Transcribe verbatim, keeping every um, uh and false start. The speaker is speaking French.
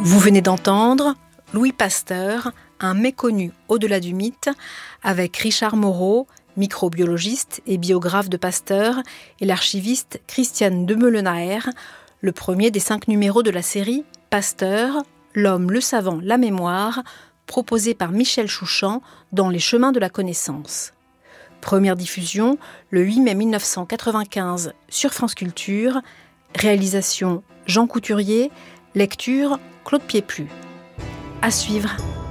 Vous venez d'entendre Louis Pasteur, un méconnu au-delà du mythe, avec Richard Moreau, microbiologiste et biographe de Pasteur, et l'archiviste Christiane Demeulenaer, le premier des cinq numéros de la série Pasteur, l'homme, le savant, la mémoire, proposé par Michel Chouchan dans Les chemins de la connaissance. Première diffusion le huit mai mille neuf cent quatre-vingt-quinze sur France Culture, réalisation Jean Couturier, lecture Claude Pieplu. À suivre.